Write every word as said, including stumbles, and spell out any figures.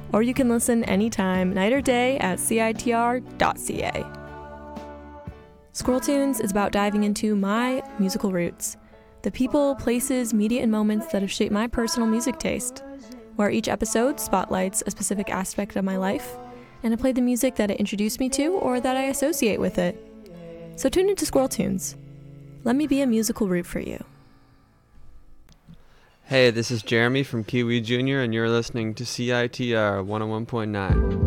Or you can listen anytime, night or day, at C I T R dot C A. Squirrel Tunes is about diving into my musical roots, the people, places, media, and moments that have shaped my personal music taste, where each episode spotlights a specific aspect of my life, and I play the music that it introduced me to or that I associate with it. So tune into Squirrel Tunes. Let me be a musical root for you. Hey, this is Jeremy from Kiwi Junior, and you're listening to C I T R one oh one point nine.